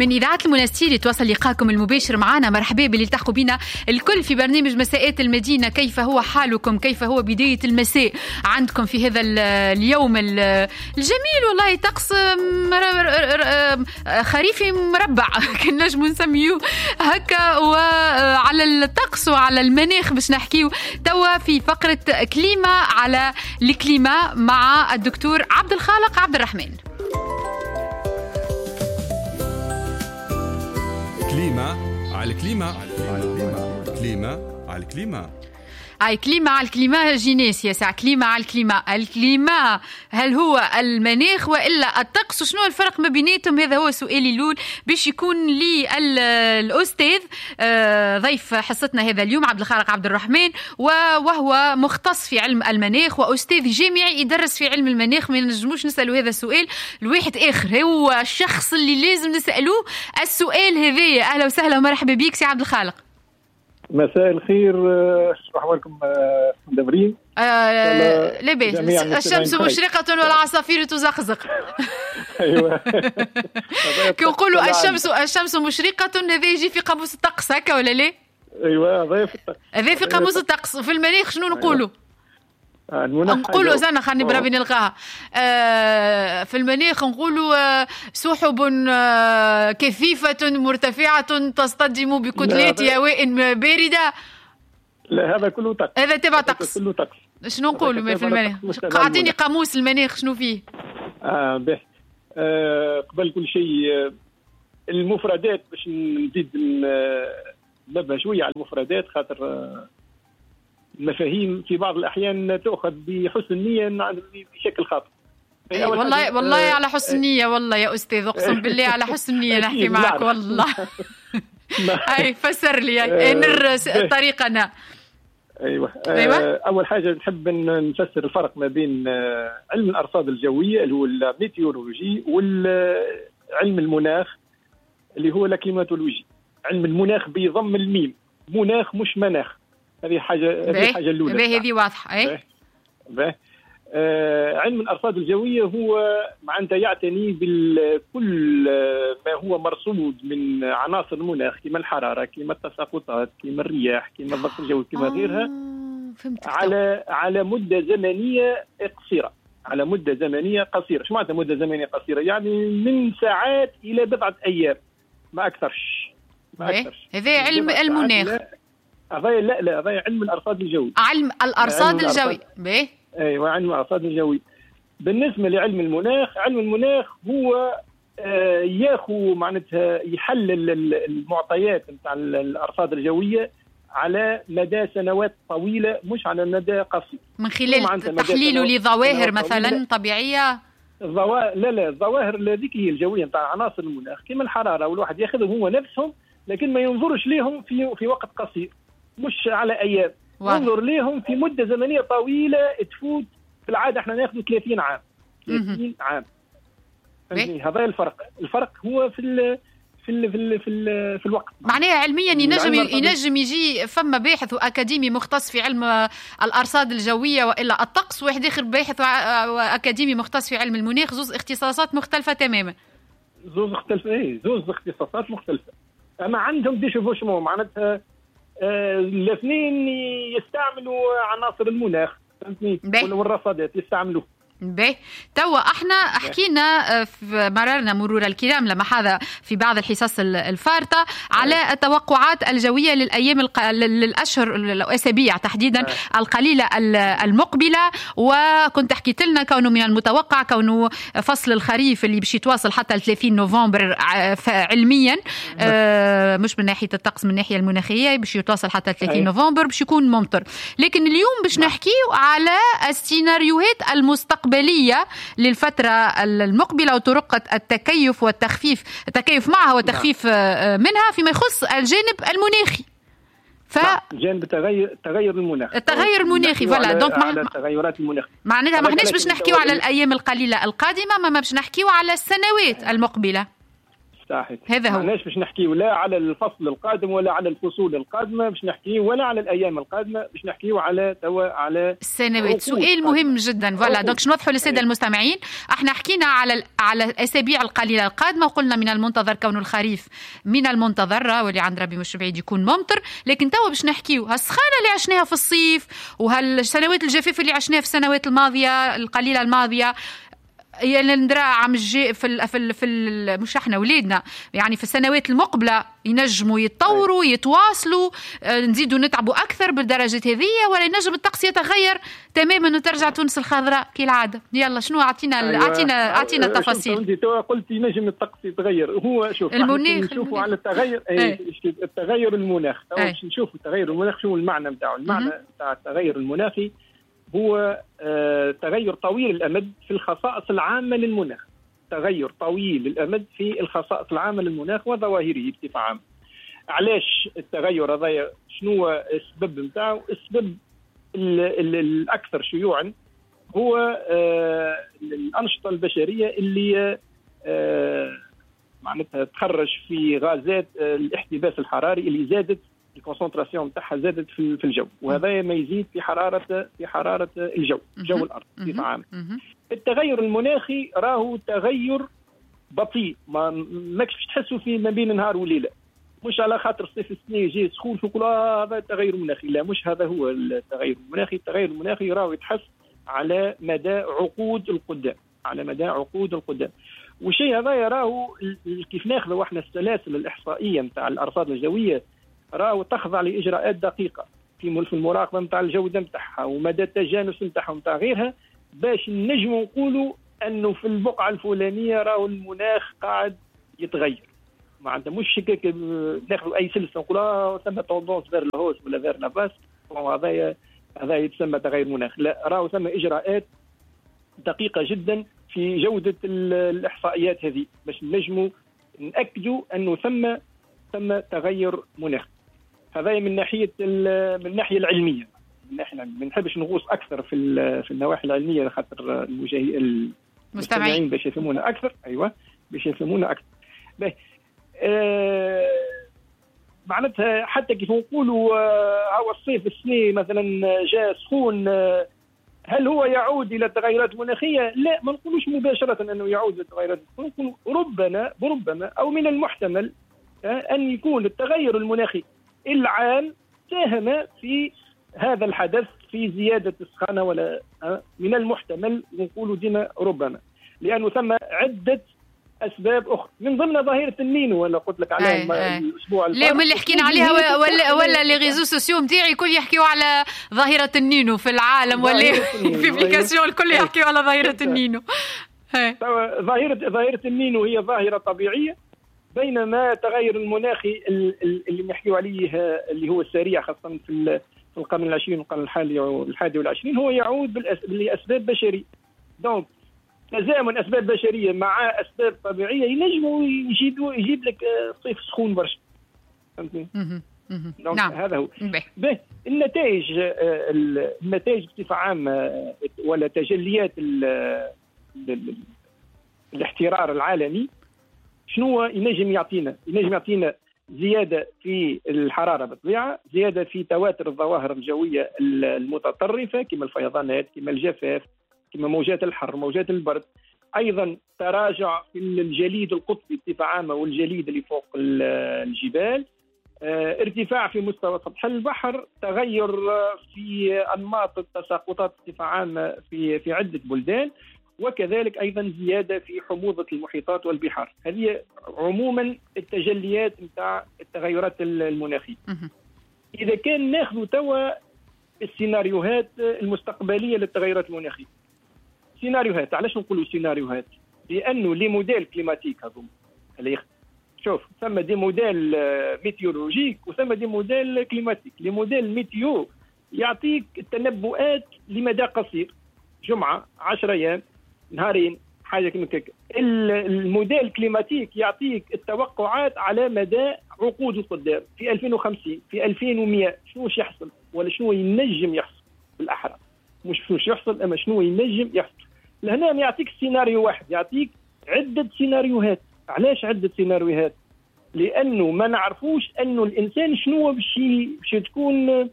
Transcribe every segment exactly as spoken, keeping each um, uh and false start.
من إذاعة المنستير يتواصل لقاكم المباشر معنا. مرحبا باللي التحقوا بنا الكل في برنامج مساءات المدينة. كيف هو حالكم؟ كيف هو بداية المساء عندكم في هذا اليوم الجميل؟ والله طقس خريفي مربع كان نجم نسميه هكا. وعلى الطقس وعلى المناخ باش نحكيو توا في فقرة كليمة على الكليمة مع الدكتور عبد الخالق عبد الرحمن. كليمة على الكليمة على الكليمة كليمة على الكليمة هاي كليمة على الكليمة جينيس يا ساعة. كليمة على الكليمة. الكليمة هل هو المناخ وإلا الطقس؟ وشنو الفرق ما بيناتهم؟ هذا هو سؤالي الأول باش يكون لي الأستاذ ضيف حصتنا هذا اليوم عبد الخالق عبد الرحمن، وهو مختص في علم المناخ وأستاذ جامعي يدرس في علم المناخ. ما نجموش نسألوا هذا السؤال الواحد آخر، هو الشخص اللي لازم نسألوه السؤال هذا. أهلا وسهلا ومرحبا بيك سي عبد الخالق. مساء الخير، شو أحوالكم مدبرين؟ آه لاباس. الشمس مشرقة والعصافير تزقزق. أيوة. كي نقولوا الشمس الشمس مشرقة هذا يجي في قاموس الطقس هكا ولا لا؟ أيوة هذا في الطقس. هذا في قاموس الطقس. في المناخ شنو نقولوا؟ نقولوا زانا خلني بربي نلقاها. آه في المناخ نقولوا آه سحب آه كثيفة مرتفعة تصطدم بكتلات هواء باردة. لا هذا كله طقس. هذا تبع طقس. كله طقس. شنو نقولوا في المناخ؟ اعطيني قاموس المناخ شنو فيه؟ اه به آه قبل كل شيء آه المفردات باش نزيد نبه شويه على المفردات، خاطر آه المفاهيم في بعض الأحيان تأخذ بحسن نية بشكل خاطئ. أي والله والله أه على حسن نية والله يا أستاذ، أقسم بالله على حسن نية نحكي معك والله. أي فسر لي أه نر طريقنا. أيوة. أيوة. أول حاجة نحب نفسر الفرق ما بين علم الأرصاد الجوية اللي هو الميتيورولوجي والعلم المناخ اللي هو الكليماتولوجي. علم المناخ بضم الميم، مناخ مش مناخ. هذه حاجة هذه حاجة الأولى. هذه واضحة. أي. به. آه علم الأرصاد الجوية هو معناتها يعتني بكل ما هو مرصود من عناصر المناخ كما الحرارة، كما التساقطات، كما الرياح، كما الضغط الجوي، كما غيرها. فهمت. على على مدة زمنية قصيرة، على مدة زمنية قصيرة. شو معناتها مدة زمنية قصيرة؟ يعني من ساعات إلى بضعة أيام، ما أكثرش. ما أكثرش. هذا علم المناخ. هذا لا لا هذا علم الأرصاد الجوي. علم الأرصاد الجوي. باهي. أيوة علم الأرصاد الجوي. بالنسبة لعلم المناخ، علم المناخ هو آه ياخذ معناتها يحلل المعطيات نتاع الأرصاد الجوية على مدى سنوات طويلة، مش على مدى قصير. من خلال تحليله لظواهر مثلا طبيعية. الظواهر لا لا الظواهر هذيك هي الجوية نتاع عناصر المناخ كما الحرارة، والواحد ياخذهم هو نفسهم لكن ما ينظرش ليهم في في وقت قصير، مش على أيام. ننظر ليهم في مدة زمنية طويلة تفوت. في العادة احنا ناخذ ثلاثين عام. ثلاثين عام. فهمتني؟ هذا الفرق. الفرق هو في ال في ال في ال في, ال في الوقت. معناها علميا ينجم ينجم يجي فما باحث أكاديمي مختص في علم الأرصاد الجوية وإلا الطقس، واحد آخر باحث أكاديمي مختص في علم المناخ، زوز اختصاصات مختلفة تماما. زوز مختلفة ايه زوز اختصاصات مختلفة. أما عندهم دي شوفوشمو معناتها آه الاثنين يستعملوا عناصر المناخ، فهمتني؟ والرصادات يستعملوه. باهي. توا احنا حكينا في مررنا مرور الكرام لما هذا في بعض الحصص الفارطة على التوقعات الجوية للأيام الق... للأشهر الأسابيع تحديدا القليلة المقبلة، وكنت حكيت لنا كونه من المتوقع كونه فصل الخريف اللي باش يتواصل حتى ثلاثين نوفمبر علميا، مش من ناحية الطقس، من الناحية المناخية باش يتواصل حتى ثلاثين نوفمبر باش يكون ممطر. لكن اليوم باش نحكيو على السيناريوهات المستقبلية للفترة المقبلة وطرق التكيف والتخفيف، التكيف معها والتخفيف منها فيما يخص الجانب المناخي. ف جانب تغير تغير المناخ التغير المناخي فوالا. دونك على التغيرات المناخ معناتها ما احناش باش نحكيو على الأيام القليلة القادمة، ما باش نحكيو على السنوات المقبلة. صحيح. هذا هو. معناش باش نحكي ولا على الفصل القادم ولا على الفصول القادمه، باش نحكي ولا على الايام القادمه، باش نحكيو على توا على السنوات. سؤال مهم جدا. فوالا دونك نوضحوا للساده المستمعين، احنا حكينا على على الاسابيع القليله القادمه، وقلنا من المنتظر كون الخريف من المنتظر واللي عند ربي مش بعيد يكون ممطر، لكن توا باش نحكيو هالسخانه اللي عشناها في الصيف وهالسنوات الجفاف اللي عشناها في السنوات الماضيه القليله الماضيه، يعني ندرا عم الجي في ال في ال في ال مش احنا وليدنا يعني في السنوات المقبله ينجموا يتطوروا يتواصلوا، نزيدوا نتعبوا اكثر بالدرجات هذه، ولا ينجم الطقس يتغير تماما وترجع تونس الخضراء كالعاده. يلا شنو اعطينا أيوة. اعطينا اعطينا التفاصيل. انت تو قلت ينجم الطقس يتغير، هو شوف المناخ نشوفوا على التغير أي. التغير المناخ باش نشوفوا التغير المناخ شنو المعنى نتاعو. المعنى نتاع التغير المناخي هو تغير طويل الأمد في الخصائص العامة للمناخ، تغير طويل الأمد في الخصائص العامة للمناخ وظواهره بصفة عامة. علاش التغير هذا؟ شنو السبب نتاعو؟ السبب الأكثر شيوعا هو الأنشطة البشرية اللي معناتها تخرج في غازات الاحتباس الحراري اللي زادت الكونسنتراسيون نتاعها زادت في الجو، وهذا ما يزيد في حراره في حراره الجو جو الارض بصفه عامه. التغير المناخي راهو تغير بطيء، ما ماكش باش تحسوا فيه ما بين نهار وليله، مش على خاطر الصيف السنه يجي سخون تقول هذا تغير مناخي، لا مش هذا هو التغير المناخي. التغير المناخي راهو يتحس على مدى عقود القدام، على مدى عقود القدام. والشيء هذا راهو كيف ناخذوا احنا السلاسل الاحصائيه نتاع الارصاد الجويه راهو تخضع لاجراءات دقيقه في المراقبه نتاع الجوده نتاعها ومدى التجانس نتاعها ونتاع غيرها، باش نجموا نقولوا انه في البقعه الفلانيه راهو المناخ قاعد يتغير. معناتها مش هكاك ناخذوا اي سلسله نقولوا اه ثم توندونس فير الهوس ولا فير لاباس، هذا هذا يتسمى تغير مناخ. لا، راهو ثم اجراءات دقيقه جدا في جوده الاحصائيات هذه باش نجموا ناكدوا انه ثم ثم تغير مناخ. هذا من ناحيه من الناحيه العلميه، من ناحيه ما نحبش نغوص اكثر في في النواحي العلميه لخاطر المستمعين باش يفهمونا اكثر. ايوه باش يفهمونا اكثر. باهي آه معناتها حتى كيف نقولوا آه هو الصيف السنه مثلا جاء سخون، آه هل هو يعود الى التغيرات المناخيه؟ لا، ما نقولوش مباشره انه يعود الى التغيرات، نقول ربما بربما او من المحتمل أن يكون التغير المناخي العام ساهم في هذا الحدث في زيادة السخانة، ولا من المحتمل نقول ديما ربما، لأنه ثم عدة أسباب أخرى من ضمن ظاهرة النينو. ولا قلت لك عليها الأسبوع الماضي لا من اللي حكينا عليها، ولا ولا لي ريزو سوسيو نتاعي الكل يحكيوا على ظاهرة النينو في العالم، ولا في ابليكاسيون الكل يحكيوا على ظاهرة النينو. ظاهرة ظاهرة النينو هي ظاهرة طبيعية، بينما التغير المناخي اللي نحكيو عليه اللي هو السريع خاصة في القرن العشرين والقرن الحادي والعشرين هو يعود لأسباب بشرية. دونك تزامن أسباب بشرية مع أسباب طبيعية ينجموا يجيبوا يجيب لك صيف سخون برشا. فهمتني؟ نعم. هذا هو. به النتائج النتائج بصفة عامة ولا تجليات الاحترار العالمي شنو ينجم يعطينا؟ ينجم يعطينا زيادة في الحرارة بالطبيعة، زيادة في تواتر الظواهر الجوية المتطرفة كما الفيضانات كما الجفاف كما موجات الحر موجات البرد، أيضا تراجع في الجليد القطبي بصفة عامة والجليد اللي فوق الجبال، اه ارتفاع في مستوى سطح البحر، تغير في أنماط التساقطات بصفة عامة في في عدة بلدان، وكذلك أيضا زيادة في حموضة المحيطات والبحار. هذه عموما التجليات نتاع التغيرات المناخية. إذا كان ناخذ توا السيناريوهات المستقبلية للتغيرات المناخية، سيناريوهات علاش نقولوا سيناريوهات؟ لأنه لي موديل كليماتيك هذوما، شوف ثم دي موديل ميتيورولوجيك وثم دي موديل كليماتيك. لي موديل ميتيو يعطيك التنبؤات لمدى قصير، جمعة عشرة أيام نهارين حاجه كما هكا. الموديل كليماتيك يعطيك التوقعات على مدى عقود القدام، في ألفين وخمسين في ألفين ومئة شنو واش يحصل ولا شنو ينجم يحصل بالاحرى، مش شنو يحصل اما شنو ينجم يحصل. لهنا ما يعطيك سيناريو واحد، يعطيك عده سيناريوهات علاش عدة سيناريوهات؟ لأنه ما نعرفوش أنه الإنسان شنو باش باش تكون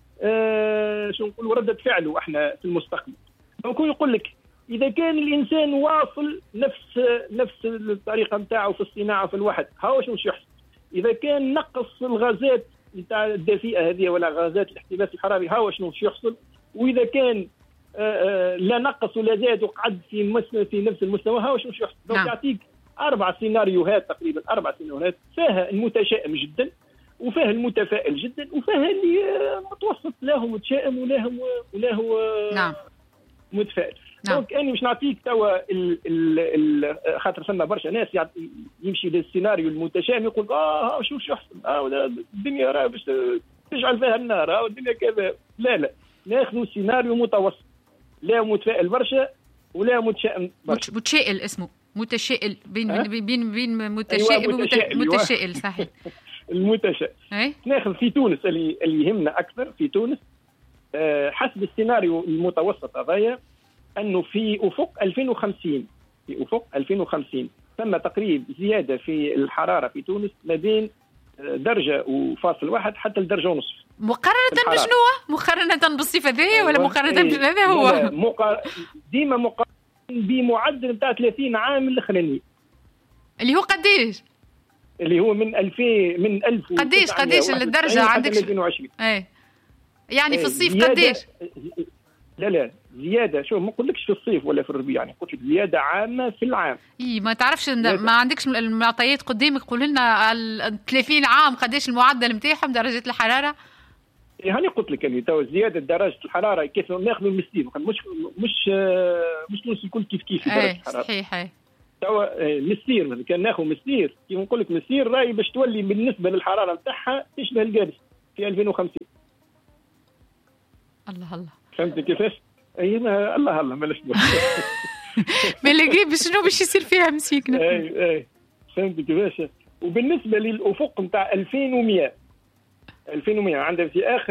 آه شنو نقول ردة فعله احنا في المستقبل. دونك يقول لك إذا كان الإنسان واصل نفس نفس الطريقة نتاعو في الصناعة في الوحد، هاو شنو يحصل؟ إذا كان نقص الغازات نتاع الدفيئة هذه ولا غازات الاحتباس الحراري، هاو شنو يحصل؟ وإذا كان آه لا نقص ولا زاد وقعد في في نفس المستوى، هاو شنو يحصل؟ دونك يعطيك أربع سيناريوهات تقريبا، أربع سيناريوهات فيها المتشائم جدا وفيها المتفائل جدا وفيها اللي متوسط، لا هو متشائم ولا هو ولا هو نعم متفائل. نعم. دونك أنا مش نعطيك توا ال ال ال خاطر فما برشا ناس يمشي للسيناريو المتشائم يقول اه شو شو يحصل، اه الدنيا راه باش تجعل فيها النار، اه الدنيا كذا. لا لا، ناخذوا سيناريو متوسط، لا متفائل برشا ولا متشائم برشا. متشائل اسمه متشائل، بين بين بين متشائم ومتشائل. صحيح. المتشائم. ناخذ في تونس اللي اللي يهمنا اكثر في تونس، أه حسب السيناريو المتوسط هذايا انه في افق ألفين وخمسين في افق ألفين وخمسين ثم تقريب زياده في الحراره في تونس ما بين درجه وفاصل واحد حتى لدرجه ونصف. مقارنه بشنو؟ مقارنه بالصيف هذايا ولا مقارنه بهذا؟ هو مقار... ديما مقارنه بمعدل نتاع ثلاثين عام الاخراني اللي هو قديش؟ اللي هو من ألفين من ألف قديش قديش الدرجه عندك؟ ألفين وعشرين. اي يعني في الصيف قديش؟ لا لا زياده، شو ما نقولكش في الصيف ولا في الربيع، يعني قلت لك زياده عامه في العام. اي ما تعرفش ما عندكش المعطيات قدامك؟ قول لنا ثلاثين عام قديش المعدل نتاعهم درجه الحراره؟ هاني قلت لك اللي تو زياده درجه الحراره كيف ناخذوا المستير، مش مش مش تونس الكل كيف كيف درجه الحراره. صحيح. تو مستير كان ناخذ مستير كيف نقول لك مستير راهي باش تولي بالنسبه للحراره نتاعها تشبه القادس في ألفين وخمسين. الله الله، فهمت كيفاش؟ اي ما الله الله مالاش ما لقيت شنو باش يصير فيها مسيكنا. اي اي فهمت كيفاش. وبالنسبه للافق نتاع ألفين ومئة ألفين ومئة عندنا في اخر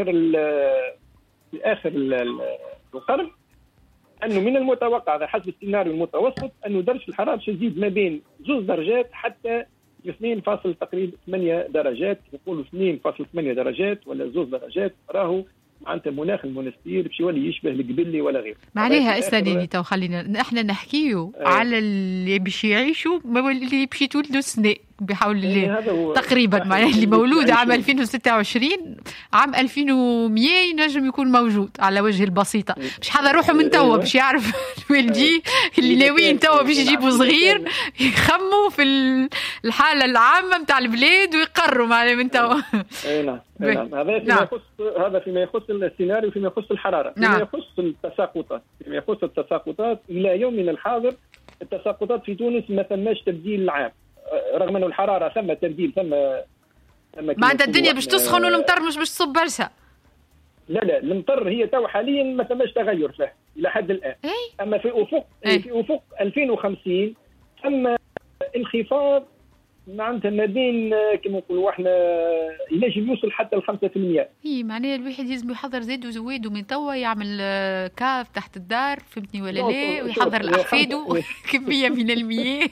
في اخر القرن انه من المتوقع هذا حسب السيناريو المتوسط انه درجه الحراره تزيد ما بين زوج درجات حتى اثنين فاصل تقريبا ثمانية درجات. يقولوا اثنين فاصل ثمانية درجات ولا زوج درجات، راهو معناتها مناخ المونستير باش يولي يشبه القبلي ولا غير. معناها استني تو خلينا احنا نحكيو آه. على اللي باش يعيشوا اللي باش يتولدوا السنه بحول الله تقريبا، معناها اللي مولود عام ألفين وستة وعشرين عام ألفين ومئة ينجم يكون موجود على وجه البسيطه. باش حذا روحه من توا باش يعرف والدي اللي ناويين توا باش يجيبوا صغير يخموا في الحاله العامه نتاع البلاد ويقرروا معناها من توا. اي نعم هذا فيما يخص هذا فيما يخص السيناريو فيما يخص الحراره. فيما نعم. يخص التساقطات فيما يخص التساقطات الى يومنا الحاضر التساقطات في تونس ما ثماش تبديل العام، رغم انه الحراره ثم تبديل ثم ثم ما عندها الدنيا باش تسخن والمطر مش باش تصب برشا. لا لا المطر هي تو حاليا ما ثماش تغير فيه الى حد الان. أي؟ اما في افق أي؟ في افق ألفين وخمسين ثم انخفاض معناتها ما بين كما نقولوا احنا ينجم يوصل حتى ل خمسة بالمئة. اي معناها الواحد لازم يحضر زاد وزواد من توا يعمل كاف تحت الدار، فهمتني ولا لا، ويحضر الاحفاده كميه من المياه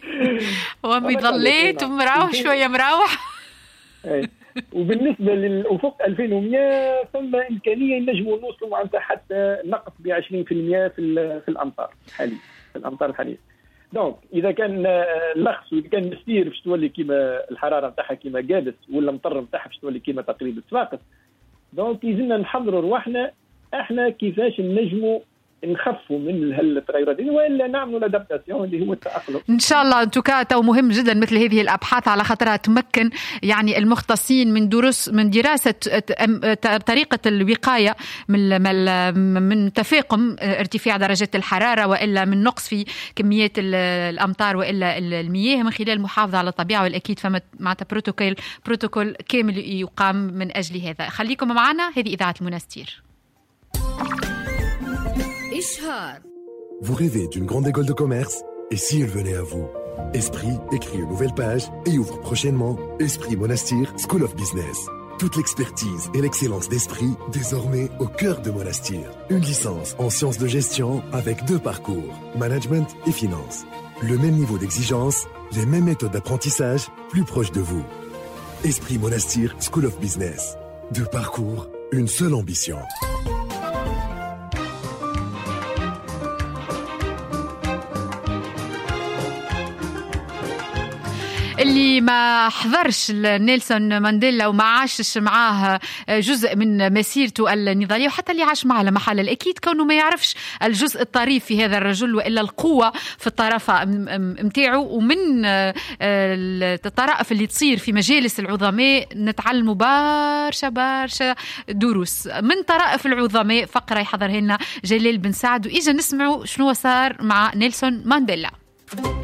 ومظلات ومراوح شويه مراوح. وبالنسبه للافق ألفين ومئة ثم امكانيه نجموا نوصلوا معناتها حتى نقص ب عشرين بالمئة في في الامطار الحاليه في الامطار الحاليه. دونك اذا كان اللخص واذا كان مسير باش تولي كيما الحراره نتاعها كيما قادس ولا المطر نتاعها باش تولي كيما تقريبا سواقس. دونك يلزمنا نحضروا رواحنا احنا كيفاش نجموا نخفوا من هالتغيرات ولا نعملوا الادابتاسيون اللي هو التاقلم. ان شاء الله. انتوكا تو مهم جدا مثل هذه الابحاث على خاطرها تمكن يعني المختصين من دروس من دراسه طريقه الوقايه من من تفاقم ارتفاع درجات الحراره والا من نقص في كميات الامطار والا المياه من خلال المحافظه على الطبيعه. والاكيد فما معناتها بروتوكول بروتوكول كامل يقام من اجل هذا. خليكم معنا، هذه اذاعه المنستير. Vous rêvez d'une grande école de commerce? Et si elle venait à vous? Esprit écrit une nouvelle page et ouvre prochainement Esprit Monastir School of Business. Toute l'expertise et l'excellence d'Esprit désormais au cœur de Monastir. Une licence en sciences de gestion avec deux parcours, management et finance. Le même niveau d'exigence, les mêmes méthodes d'apprentissage, plus proches de vous. Esprit Monastir School of Business. Deux parcours, une seule ambition. اللي ما حضرش نيلسون مانديلا وما عاشش معاه جزء من مسيرته النضالية، وحتى اللي عاش معه لمحل الأكيد كونه ما يعرفش الجزء الطريف في هذا الرجل وإلا القوة في الطرافة متاعه. ومن الطرائف اللي تصير في مجالس العظماء نتعلموا بارشة بارشة دروس. من طرائف العظماء فقرة يحضرها لنا جلال بن سعد، وإجا نسمعوا شنو صار مع نيلسون مانديلا.